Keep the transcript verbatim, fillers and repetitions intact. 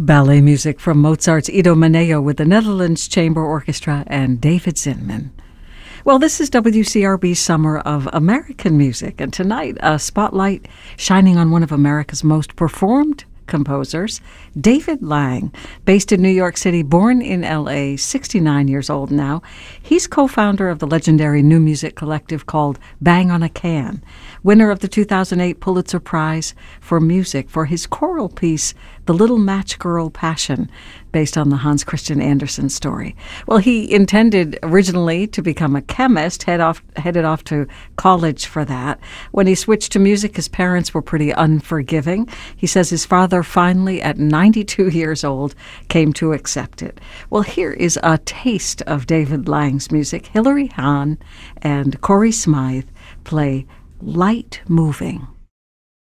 Ballet music from Mozart's Idomeneo with the Netherlands Chamber Orchestra and David Zinman. Well, this is W C R B's Summer of American Music, and tonight a spotlight shining on one of America's most performed composers, David Lang, based in New York City, born in L A, sixty-nine years old now. He's co-founder of the legendary new music collective called Bang on a Can, winner of the two thousand eight Pulitzer Prize for Music for his choral piece, The Little Match Girl Passion, based on the Hans Christian Andersen story. Well, he intended originally to become a chemist, head off, headed off to college for that. When he switched to music, his parents were pretty unforgiving. He says his father finally, at ninety-two years old, came to accept it. Well, here is a taste of David Lang's music. Hilary Hahn and Corey Smythe play Light Moving.